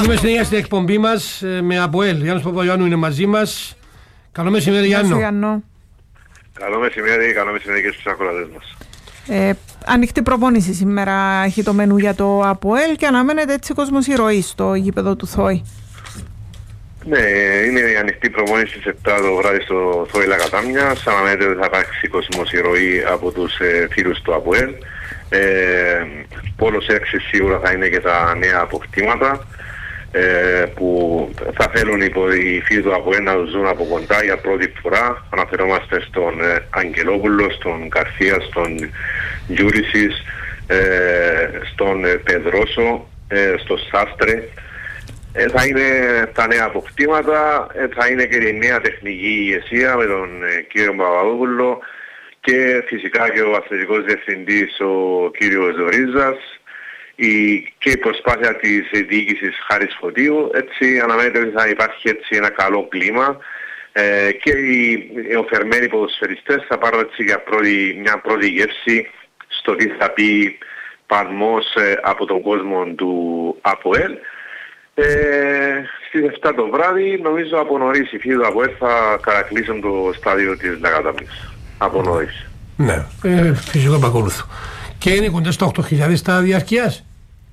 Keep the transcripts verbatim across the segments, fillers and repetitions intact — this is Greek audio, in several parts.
Δίνουμε συνέχεια στην εκπομπή μας με ΑΠΟΕΛ. Γιάννος Παπαγιάννου είναι μαζί μας. Καλό μεσημέρι, Γιάννο. Καλό μεσημέρι, καλό μεσημέρι και στους ακροατές μας. Ε, ανοιχτή προπόνηση σήμερα έχει το μενού για το ΑΠΟΕΛ και αναμένεται έτσι κόσμος ηρωή στο γήπεδο του Θόη. Ναι, είναι η ανοιχτή προπόνηση στις επτά το βράδυ στο Θόη Λακατάμιας. Αναμένεται ότι θα υπάρξει κόσμος ηρωή από τους ε, φίλους του ΑΠΟΕΛ. Ε, Πόλος έξι σίγουρα θα είναι και τα νέα αποκτήματα ε, που θα θέλουν οι φίλοι του ΑΠΟΕΛ να τους δουν από κοντά για πρώτη φορά. Αναφερόμαστε στον ε, Αγγελόπουλο, στον Καρθία, στον Γιούρισης, ε, στον ε, Πεδρόσο, ε, στο Σάστρε. Ε, θα είναι τα νέα αποκτήματα, ε, θα είναι και η νέα τεχνική ηγεσία με τον ε, κύριο Παπαδόπουλο και φυσικά και ο αθλητικός διευθυντής ο κύριος Ρίζας η, και η προσπάθεια της διοίκησης Χάρης Φωτίου. Έτσι αναμένεται ότι θα υπάρχει έτσι ένα καλό κλίμα ε, και οι, οι οφερμένοι ποδοσφαιριστές θα πάρουν έτσι για πρώτη, μια πρώτη γεύση στο τι θα πει παλμός ε, από τον κόσμο του ΑΠΟΕΛ. Ε, στις επτά το βράδυ νομίζω από νωρίς οι φίλοι του ΑΠΟΕΛ θα κατακλείσουν το στάδιο της Λακατάμιας. Από νωρίς. Ναι, ε, φυσικό επακολούθο. Και είναι κοντά στα οκτώ χιλιάδες τα διαρκείας.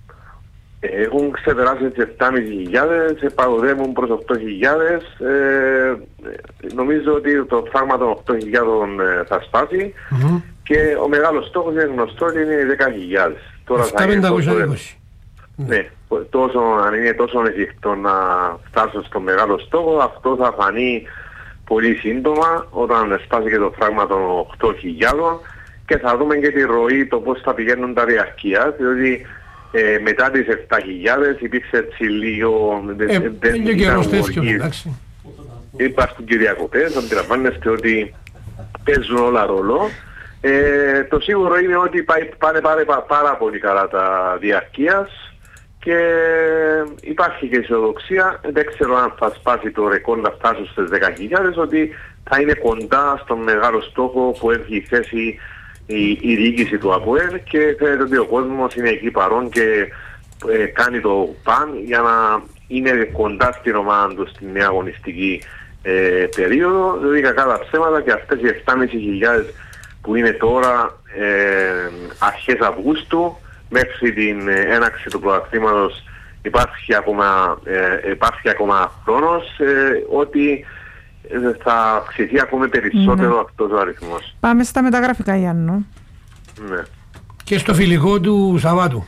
Έχουν ξεπεράσει τις επτά χιλιάδες, επαγωδεύουν προς οκτώ χιλιάδες. Ε, νομίζω ότι το φράγμα των οκτώ χιλιάδων ε, θα σπάσει mm-hmm. και ο μεγάλος στόχος είναι γνωστό ότι είναι δέκα χιλιάδες. Τώρα θα είναι τόσο, ναι, τόσο, αν είναι τόσο εφικτό να φτάσω στο μεγάλο στόχο, αυτό θα φανεί πολύ σύντομα όταν σπάσει και το φράγμα των οκτώ χιλιάδων και θα δούμε και τη ροή το πώς θα πηγαίνουν τα διαρκεία, διότι ε, μετά τις επτά χιλιάδες υπήρξε έτσι λίγο... Ε, δεν είναι καιρός τέτοιο, εντάξει. Υπάρχουν και διακοπές, αντιλαμβάνεστε ότι παίζουν όλα ρόλο. Ε, το σίγουρο είναι ότι πάνε πάρα, πάρα, πάρα πολύ καλά τα διαρκείας και υπάρχει και αισιοδοξία, δεν ξέρω αν θα σπάσει το ρεκόρ να φτάσουν στις δέκα χιλιάδες, ότι θα είναι κοντά στον μεγάλο στόχο που έχει θέσει η, η διοίκηση του ΑΠΟΕΛ και φαίνεται ότι ο κόσμος είναι εκεί παρόν και ε, κάνει το παν για να είναι κοντά στην ομάδα του στην νέα αγωνιστική ε, περίοδο. Δηλαδή κακά τα ψέματα και αυτές οι επτά χιλιάδες πεντακόσιες που είναι τώρα ε, αρχές Αυγούστου μέχρι την έναρξη του πρωταθλήματος υπάρχει ακόμα, ε, υπάρχει ακόμα χρόνος ε, ότι θα αυξηθεί ακόμα περισσότερο mm-hmm. αυτός ο αριθμός. Πάμε στα μεταγραφικά, Γιάννο. Ναι. Και στο φιλικό του Σαββάτου.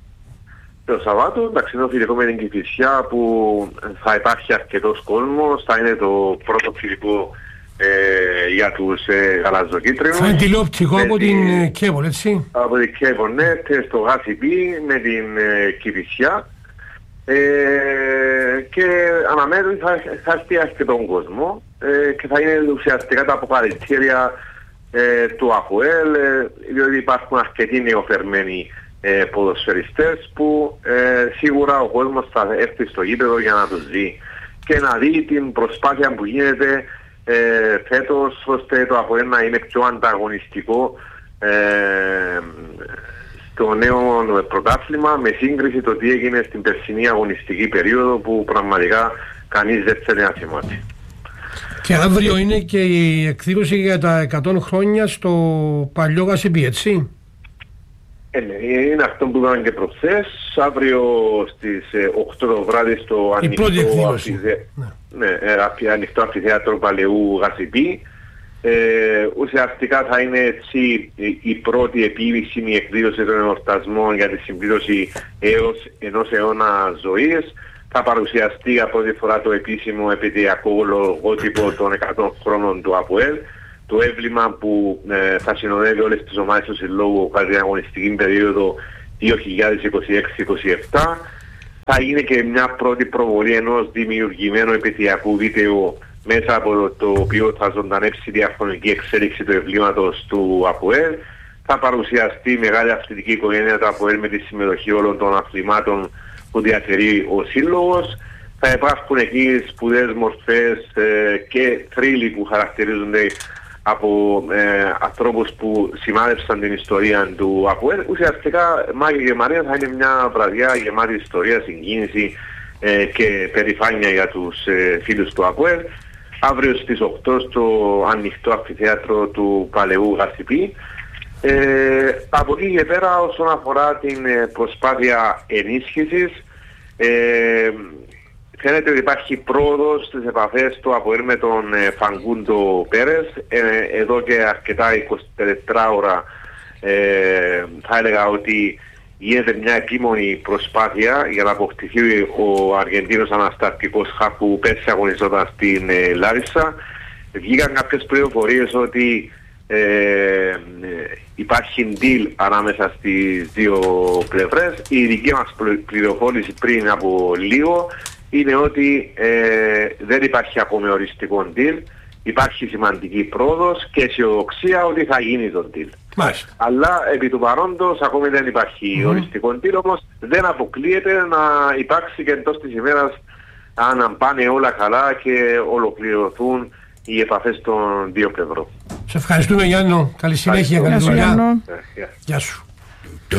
Το Σαββάτου, εντάξει, είναι το φιλικό με την Κηφισιά που θα υπάρχει αρκετός κόσμος, θα είναι το πρώτο φιλικό Ε, για τους ε, γαλαζοκίτρινους. Θα είναι τηλεοπτικό από την, την Κέβολ, έτσι. Από την Κέβολ, ναι, και στο Γάσιπι με την ε, Κηφισιά. Ε, και αναμένω ότι θα, θα έρθει αρκετόν κόσμο ε, και θα είναι ουσιαστικά τα αποκαλυπτήρια ε, του ΑΠΟΕΛ, ε, διότι υπάρχουν αρκετοί νεοφερμένοι ε, ποδοσφαιριστές που ε, σίγουρα ο κόσμος θα έρθει στο γήπεδο για να τους δει και να δει την προσπάθεια που γίνεται Ε, φέτος ώστε το ΑΠΟΕΛ να είναι πιο ανταγωνιστικό ε, στο νέο πρωτάθλημα με σύγκριση το τι έγινε στην περσινή αγωνιστική περίοδο που πραγματικά κανείς δεν θέλει να θυμάται. Και αύριο είναι και η εκδήλωση για τα εκατό χρόνια στο παλιό Γασιπί, έτσι. Ε, είναι αυτό που είπαμε και προχθές. Αύριο στις οκτώ το βράδυ στο ανοιχτό αμφιθέατρο ναι, ναι, ανοιχτό αμφιθέατρο Παλαιού Γασιπί. Ε, ουσιαστικά θα είναι έτσι η πρώτη επίσημη εκδήλωση των εορτασμών για τη συμπλήρωση έως ενός αιώνα ζωής. Θα παρουσιαστεί για πρώτη φορά το επίσημο επαιτειακό λογότυπο των εκατό χρόνων του ΑΠΟΕΛ. Το έμβλημα που ε, θα συνοδεύει όλες τις ομάδες του συλλόγου κατά την αγωνιστική περίοδο δύο χιλιάδες είκοσι έξι είκοσι επτά. Θα είναι και μια πρώτη προβολή ενός δημιουργημένου επαιτειακού βίντεο μέσα από το, το οποίο θα ζωντανέψει η διαχρονική εξέλιξη του εμβλήματος του ΑΠΟΕΛ. Θα παρουσιαστεί η μεγάλη αθλητική οικογένεια του ΑΠΟΕΛ με τη συμμετοχή όλων των αθλημάτων που διατηρεί ο σύλλογος. Θα υπάρχουν εκεί σπουδαίες μορφές ε, και θρύλοι που χαρακτηρίζονται από ε, ανθρώπους που σημάδεψαν την ιστορία του ΑΠΟΕΛ. Ουσιαστικά Μάγη και Μαρία θα είναι μια βραδιά γεμάτη ιστορία, συγκίνηση ε, και περηφάνεια για τους ε, φίλους του ΑΠΟΕΛ. Αύριο στις οκτώ στο ανοιχτό αμφιθέατρο του Παλαιού Γασιπί. Ε, από εκεί και πέρα, όσον αφορά την προσπάθεια ενίσχυσης, ε, φαίνεται ότι υπάρχει πρόοδος στις επαφές του ΑΠΟΕΛ με τον ε, Φαγκούντο Πέρες. Ε, εδώ και αρκετά εικοσιτέσσερις ώρα ε, θα έλεγα ότι γίνεται μια επίμονη προσπάθεια για να αποκτηθεί ο Αργεντίνος αναστατικός χαφ που πέρσι αγωνιζόταν στην ε, Λάρισα. Βγήκαν κάποιες πληροφορίες ότι ε, υπάρχει deal ανάμεσα στις δύο πλευρές. Η δική μας πληροφόρηση πριν από λίγο είναι ότι ε, δεν υπάρχει ακόμη οριστικό deal. Υπάρχει σημαντική πρόοδος και αισιοδοξία ότι θα γίνει το deal. Μάλιστα. Αλλά επί του παρόντος ακόμη δεν υπάρχει mm. οριστικό deal, όμως δεν αποκλείεται να υπάρξει και εντός της ημέρας, αν πάνε όλα καλά και ολοκληρωθούν οι επαφές των δύο πλευρών. Σε ευχαριστούμε Γιάννο. Καλή συνέχεια, καλή δουλειά. Γεια σου.